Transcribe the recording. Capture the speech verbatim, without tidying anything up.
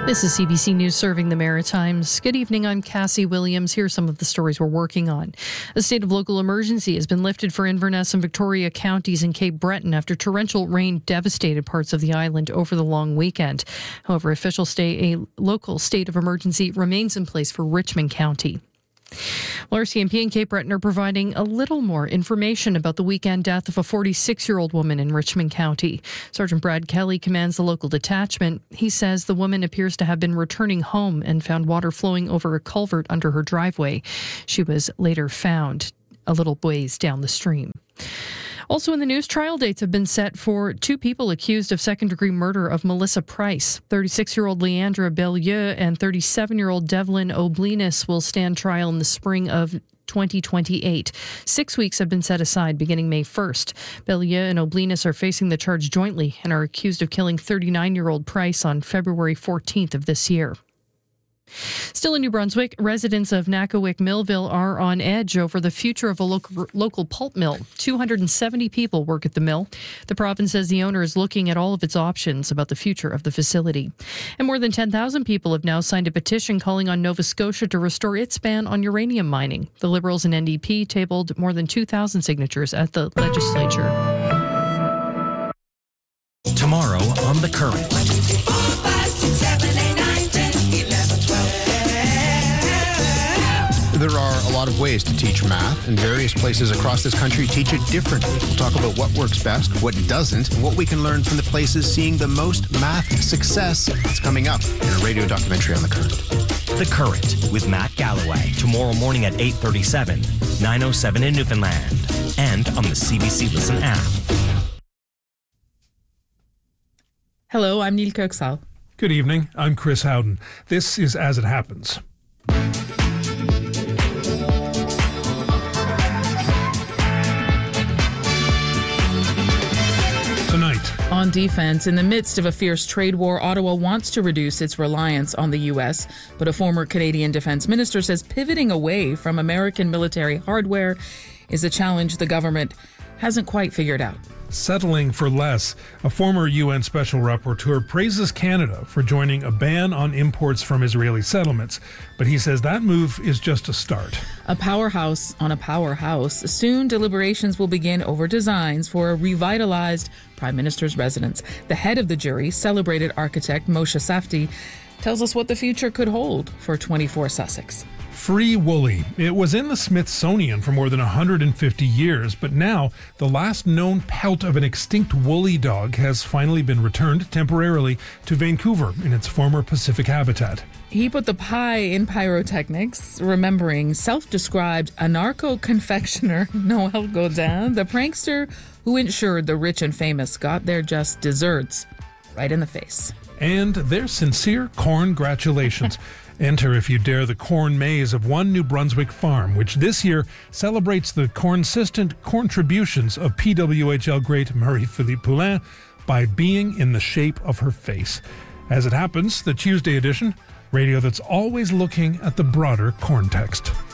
This is C B C News serving the Maritimes. Good evening, I'm Cassie Williams. Here are some of the stories we're working on. A state of local emergency has been lifted for Inverness and Victoria counties in Cape Breton after torrential rain devastated parts of the island over the long weekend. However, officials say a local state of emergency remains in place for Richmond County. Well, R C M P and Cape Breton are providing a little more information about the weekend death of a forty-six-year-old woman in Richmond County. Sergeant Brad Kelly commands the local detachment. He says the woman appears to have been returning home and found water flowing over a culvert under her driveway. She was later found a little ways down the stream. Also in the news, trial dates have been set for two people accused of second-degree murder of Melissa Price. thirty-six-year-old Leandra Bellieu and thirty-seven-year-old Devlin O'Blinis will stand trial in the spring of twenty twenty-eight. Six weeks have been set aside beginning May first. Bellieu and O'Blinis are facing the charge jointly and are accused of killing thirty-nine-year-old Price on February fourteenth of this year. Still in New Brunswick, residents of Nakawik Millville are on edge over the future of a local, local pulp mill. two hundred seventy people work at the mill. The province says the owner is looking at all of its options about the future of the facility. And more than ten thousand people have now signed a petition calling on Nova Scotia to restore its ban on uranium mining. The Liberals and N D P tabled more than two thousand signatures at the legislature. Tomorrow on The Current. There are a lot of ways to teach math, and various places across this country teach it differently. We'll talk about what works best, what doesn't, and what we can learn from the places seeing the most math success. It's coming up in a radio documentary on The Current. The Current with Matt Galloway. Tomorrow morning at eight thirty-seven, nine oh seven in Newfoundland, and on the C B C Listen app. Hello, I'm Neil Kirksall. Good evening, I'm Chris Howden. This is As It Happens. Tonight. On defense, in the midst of a fierce trade war, Ottawa wants to reduce its reliance on the U S, but a former Canadian defense minister says pivoting away from American military hardware is a challenge the government hasn't quite figured out. Settling for less. A former U N special rapporteur praises Canada for joining a ban on imports from Israeli settlements, but he says that move is just a start. A powerhouse on a powerhouse. Soon deliberations will begin over designs for a revitalized Prime Minister's residence. The head of the jury, celebrated architect Moshe Safdie, tells us what the future could hold for twenty-four Sussex. Free Woolly. It was in the Smithsonian for more than one hundred fifty years, but now the last known pelt of an extinct woolly dog has finally been returned temporarily to Vancouver in its former Pacific habitat. He put the pie in pyrotechnics, remembering self-described anarcho-confectioner Noel Godin, the prankster who ensured the rich and famous got their just desserts right in the face. And their sincere corn-gratulations. Enter, if you dare, the corn maze of one New Brunswick farm, which this year celebrates the consistent contributions of P W H L great Marie-Philippe Poulin by being in the shape of her face. As it happens, the Tuesday edition, radio that's always looking at the broader corn text.